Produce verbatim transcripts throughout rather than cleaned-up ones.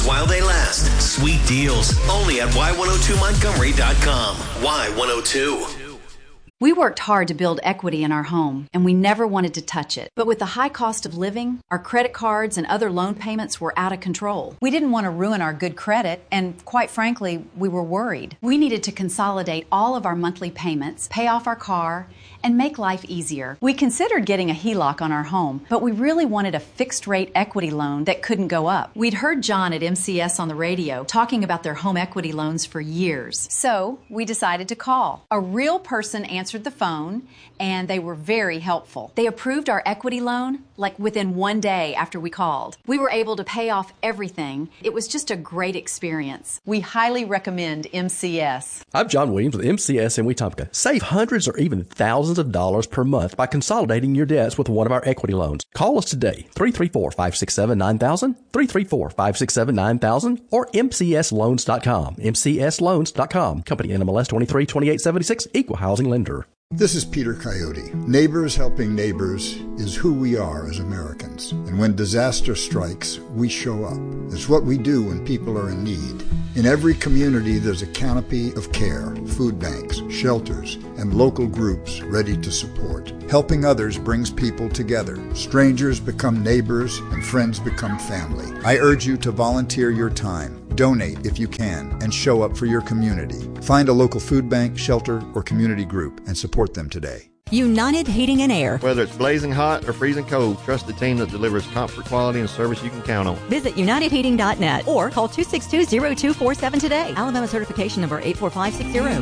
while they last. Sweet deals. Only at Y one oh two Montgomery dot com. Y one oh two. We worked hard to build equity in our home, and we never wanted to touch it. But with the high cost of living, our credit cards and other loan payments were out of control. We didn't want to ruin our good credit, and quite frankly, we were worried. We needed to consolidate all of our monthly payments, pay off our car, and make life easier. We considered getting a H E L O C on our home, but we really wanted a fixed-rate equity loan that couldn't go up. We'd heard John at M C S on the radio talking about their home equity loans for years. So we decided to call. A real person answered the phone, and they were very helpful. They approved our equity loan like within one day after we called. We were able to pay off everything. It was just a great experience. We highly recommend M C S. I'm John Williams with M C S in Wetumpka. Save hundreds or even thousands of dollars per month by consolidating your debts with one of our equity loans. Call us today, three three four, five six seven, nine thousand, three three four, five six seven, nine thousand, or M C S loans dot com, M C S loans dot com. Company N M L S twenty-three twenty-eight seventy-six, Equal Housing Lender. This is Peter Coyote. Neighbors helping neighbors is who we are as Americans. And when disaster strikes, we show up. It's what we do when people are in need. In every community, there's a canopy of care, food banks, shelters, and local groups ready to support. Helping others brings people together. Strangers become neighbors, and friends become family. I urge you to volunteer your time. Donate if you can, and show up for your community. Find a local food bank, shelter, or community group and support them today. United Heating and Air. Whether it's blazing hot or freezing cold, trust the team that delivers comfort, quality, and service you can count on. Visit united heating dot net or call two six two, zero two four seven today. Alabama certification number eight four five six zero.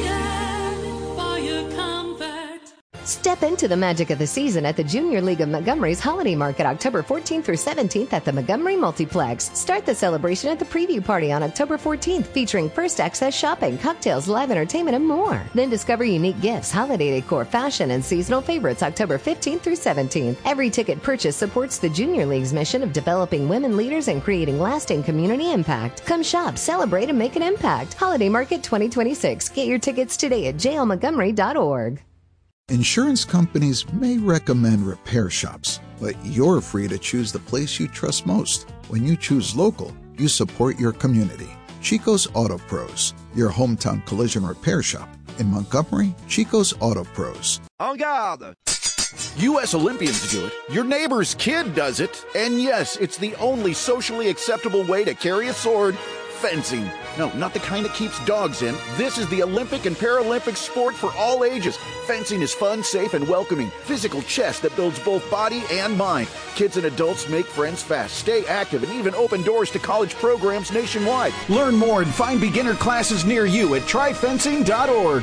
Step into the magic of the season at the Junior League of Montgomery's Holiday Market October fourteenth through seventeenth at the Montgomery Multiplex. Start the celebration at the preview party on October fourteenth, featuring first access shopping, cocktails, live entertainment, and more. Then discover unique gifts, holiday decor, fashion, and seasonal favorites October fifteenth through seventeenth. Every ticket purchase supports the Junior League's mission of developing women leaders and creating lasting community impact. Come shop, celebrate, and make an impact. Holiday Market twenty twenty-six. Get your tickets today at j l montgomery dot org. Insurance companies may recommend repair shops, but you're free to choose the place you trust most. When you choose local, you support your community. Chico's Auto Pros, your hometown collision repair shop. In Montgomery, Chico's Auto Pros. En garde! U S Olympians do it, your neighbor's kid does it, and yes, it's the only socially acceptable way to carry a sword. Fencing. No, not the kind that keeps dogs in. This is the Olympic and Paralympic sport for all ages. Fencing is fun, safe, and welcoming. Physical chess that builds both body and mind. Kids and adults make friends fast, stay active, and even open doors to college programs nationwide. Learn more and find beginner classes near you at try fencing dot org.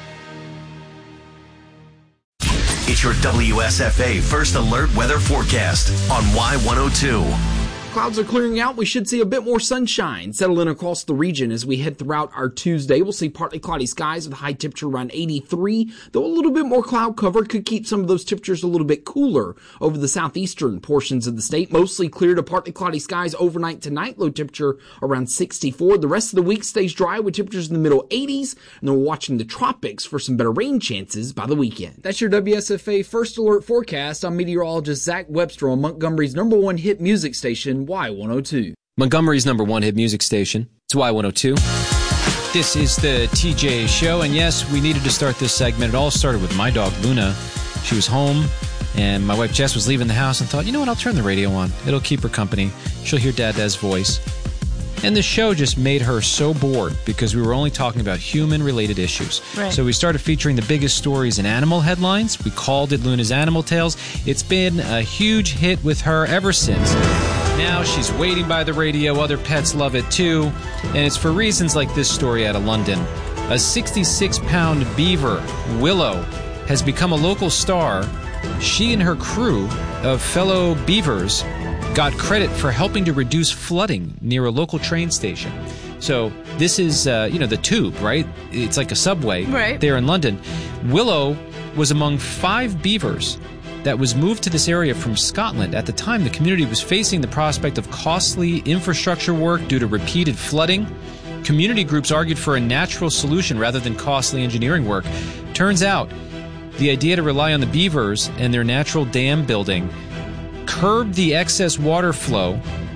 It's your W S F A First Alert Weather Forecast on Y one oh two. Clouds are clearing out. We should see a bit more sunshine settle in across the region as we head throughout our Tuesday. We'll see partly cloudy skies with a high temperature around eighty-three, though a little bit more cloud cover could keep some of those temperatures a little bit cooler over the southeastern portions of the state. Mostly clear to partly cloudy skies overnight tonight. Low temperature around sixty-four. The rest of the week stays dry with temperatures in the middle eighties, and then we're watching the tropics for some better rain chances by the weekend. That's your W S F A First Alert Forecast. I'm meteorologist Zach Webster on Montgomery's number one hit music station, Y one oh two. Montgomery's number one hit music station. It's Y one oh two. This is the T J Show, and yes, we needed to start this segment. It all started with my dog, Luna. She was home, and my wife, Jess, was leaving the house and thought, you know what, I'll turn the radio on. It'll keep her company. She'll hear Dad-Dad's voice. And the show just made her so bored because we were only talking about human-related issues. Right. So we started featuring the biggest stories in animal headlines. We called it Luna's Animal Tales. It's been a huge hit with her ever since. Now she's waiting by the radio. Other pets love it too. And it's for reasons like this story out of London. A sixty-six pound beaver, Willow, has become a local star. She and her crew of fellow beavers got credit for helping to reduce flooding near a local train station. So this is, uh, you know, the Tube, right? It's like a subway right. there in London. Willow was among five beavers that was moved to this area from Scotland. At the time, the community was facing the prospect of costly infrastructure work due to repeated flooding. Community groups argued for a natural solution rather than costly engineering work. Turns out, the idea to rely on the beavers and their natural dam building curbed the excess water flow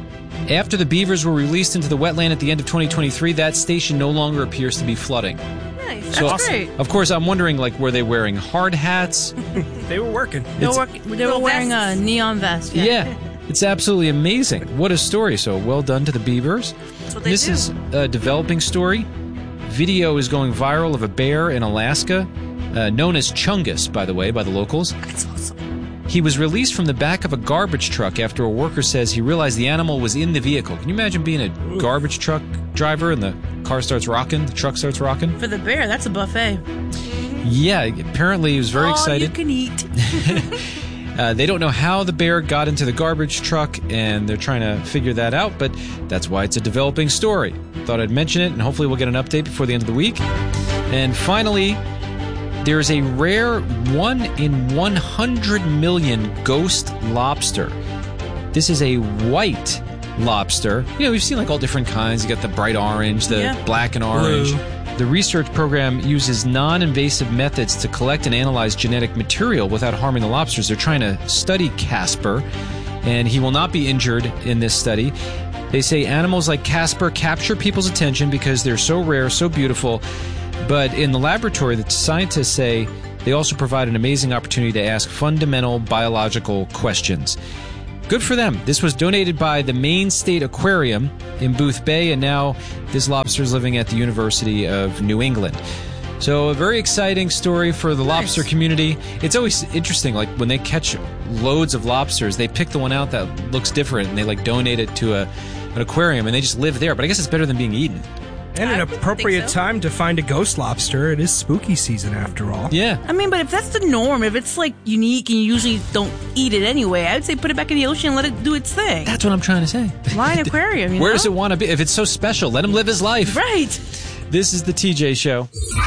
After the beavers were released into the wetland at the end of twenty twenty-three, that station no longer appears to be flooding. Nice. That's So, great. Of course, I'm wondering, like, were they wearing hard hats? They were working. They were, working, they were wearing a neon vest. Yeah. Yeah, it's absolutely amazing. What a story. So well done to the beavers. That's what they This do. is a developing story. Video is going viral of a bear in Alaska, uh, known as Chungus, by the way, by the locals. That's awesome. He was released from the back of a garbage truck after a worker says he realized the animal was in the vehicle. Can you imagine being a garbage truck driver and the car starts rocking, the truck starts rocking? For the bear, that's a buffet. Yeah, apparently he was very All excited. you can eat. Uh, they don't know how the bear got into the garbage truck, and they're trying to figure that out, but that's why it's a developing story. Thought I'd mention it, and hopefully we'll get an update before the end of the week. And finally, there's a rare one in one hundred million ghost lobster. This is a white lobster. You know, we've seen like all different kinds. You got the bright orange, the Yeah. black and orange. Blue. The research program uses non-invasive methods to collect and analyze genetic material without harming the lobsters. They're trying to study Casper, and he will not be injured in this study. They say animals like Casper capture people's attention because they're so rare, so beautiful. But in the laboratory, the scientists say they also provide an amazing opportunity to ask fundamental biological questions. Good for them. This was donated by the Maine State Aquarium in Booth Bay, and now this lobster is living at the University of New England. So a very exciting story for the Nice. lobster community. It's always interesting, like when they catch loads of lobsters, they pick the one out that looks different, and they like donate it to a, an aquarium, and they just live there. But I guess it's better than being eaten. And an I would appropriate think so. time to find a ghost lobster. It is spooky season after all. Yeah. I mean, but if that's the norm, if it's like unique and you usually don't eat it anyway, I would say put it back in the ocean and let it do its thing. That's what I'm trying to say. Why an aquarium? You Where know? does it want to be? If it's so special, let him live his life. Right. This is the T J Show.